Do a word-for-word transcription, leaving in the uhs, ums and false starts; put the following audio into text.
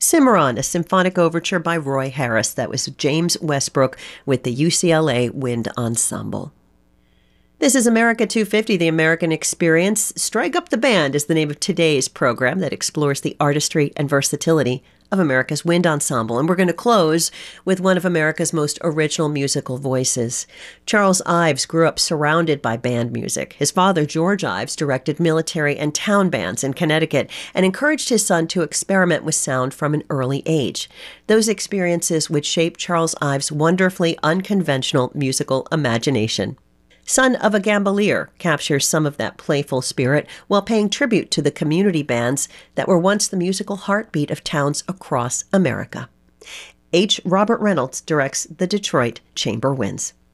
Cimarron, a symphonic overture by Roy Harris. That was James Westbrook with the U C L A Wind Ensemble. This is America two fifty, the American Experience. Strike Up the Band is the name of today's program that explores the artistry and versatility of America's wind ensemble. And we're going to close with one of America's most original musical voices. Charles Ives grew up surrounded by band music. His father, George Ives, directed military and town bands in Connecticut and encouraged his son to experiment with sound from an early age. Those experiences would shape Charles Ives' wonderfully unconventional musical imagination. Son of a Gambolier captures some of that playful spirit while paying tribute to the community bands that were once the musical heartbeat of towns across America. H. Robert Reynolds directs the Detroit Chamber Winds.